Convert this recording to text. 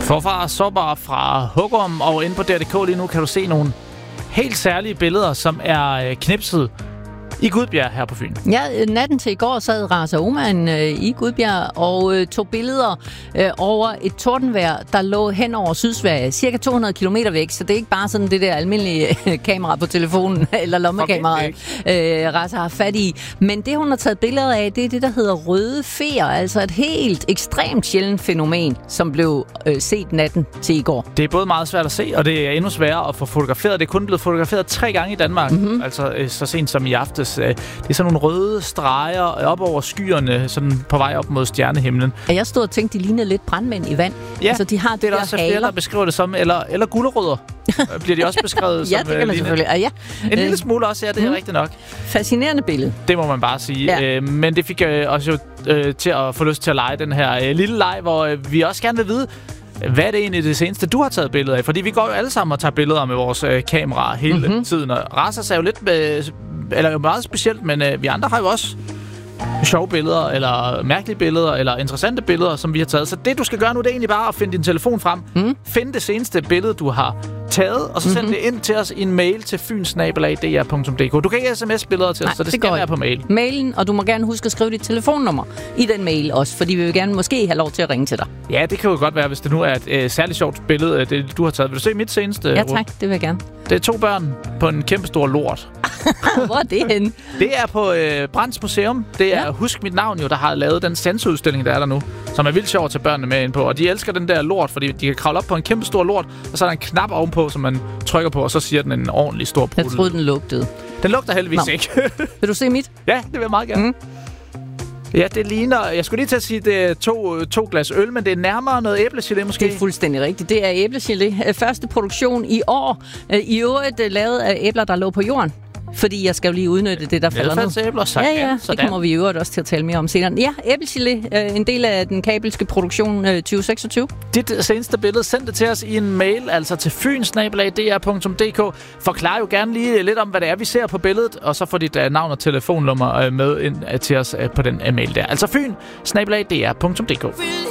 Forfra Sårbar fra Hugorm, og inde på DR.dk lige nu kan du se nogle helt særlige billeder, som er knipset i Gudbjerg her på Fyn. Ja, natten til i går sad Raza Oman i Gudbjerg og tog billeder over et tordenvejr, der lå hen over Sydsverige, cirka 200 km væk, så det er ikke bare sådan det der almindelige kamera på telefonen, eller lommekameraet, Raza har fat i. Men det, hun har taget billeder af, det er det, der hedder røde feer, altså et helt ekstremt sjældent fænomen, som blev set natten til i går. Det er både meget svært at se, og det er endnu sværere at få fotograferet. Det er kun blevet fotograferet 3 gange i Danmark, altså så sent som i aftes. Det er sådan nogle røde streger op over skyerne, sådan på vej op mod stjernehimlen. Jeg stod og tænkte, de lignede lidt brandmænd i vand. Ja, altså, de har det er der også flere, der beskriver det som, eller gulerødder. Bliver de også beskrevet ja, som det kan man selvfølgelig. Ja. En lille smule også, ja, det er rigtigt nok. Fascinerende billede. Det må man bare sige. Ja. Men det fik os jo til at få lyst til at lege den her lille leg, hvor vi også gerne vil vide, hvad er det egentlig det seneste, du har taget billeder af? Fordi vi går jo alle sammen og tager billeder med vores kamera hele tiden. Og Razas er jo lidt eller jo meget specielt, men vi andre har jo også sjove billeder, eller mærkelige billeder, eller interessante billeder, som vi har taget. Så det, du skal gøre nu, det er egentlig bare at finde din telefon frem. Find det seneste billede, du har taget, og så send det ind til os i en mail til fynsnabelag.dr.dk. Du kan ikke sms-billeder til os, så det skal være på mail. Mailen, og du må gerne huske at skrive dit telefonnummer i den mail også, fordi vi vil gerne måske have lov til at ringe til dig. Ja, det kan jo godt være, hvis det nu er et særligt sjovt billede, det du har taget. Vil du se mit seneste? Ja tak, det vil jeg gerne. Det er 2 børn på en kæmpe stor lort. Hvor er det henne? Det er på Brands Museum. Det er Husk Mit Navn, jo, der har lavet den sansudstilling, der er der nu, som er vildt sjov at tage børnene med ind på. Og de elsker den der lort, fordi de kan kravle op på en kæmpe stor lort, og så er der en knap ovenpå, som man trykker på, og så siger den en ordentlig stor brud. Jeg troede, den lugtede. Den lugter heldigvis ikke. Vil du se mit? Ja, det vil jeg meget gerne. Ja, det ligner... Jeg skulle lige til at sige, det er to glas øl, men det er nærmere noget æblegelé måske. Det er fuldstændig rigtigt. Det er æblegelé. Første produktion i år. I øvrigt lavet af æbler, der lå på jorden. Fordi jeg skal jo lige udnytte det, der falder ned. Æbler, ja, det kommer vi i øvrigt også til at tale mere om senere. Ja, æblegelé, en del af den kabelske produktion 2026. Dit seneste billede, send det til os i en mail, altså til fynsnabelag.dr.dk. Forklar jo gerne lige lidt om, hvad det er, vi ser på billedet, og så få dit navn og telefonnummer med ind til os på den mail der. Altså fynsnabelag.dr.dk.